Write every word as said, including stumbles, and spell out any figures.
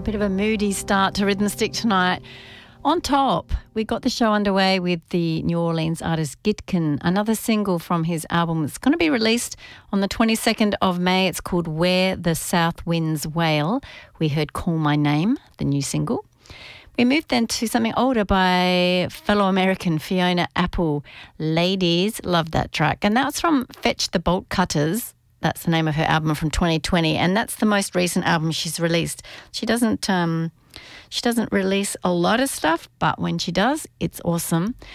Bit of a moody start to Rhythm Stick tonight. On top, we got the show underway with the New Orleans artist Gitkin, another single from his album. It's going to be released on the twenty-second of May. It's called Where the South Winds Wail. We heard Call My Name, the new single. We moved then to something older by fellow American Fiona Apple. Ladies, love that track. And that's from Fetch the Bolt Cutters. That's the name of her album from twenty twenty, and that's the most recent album she's released. She doesn't um, she doesn't release a lot of stuff, but when she does, it's awesome.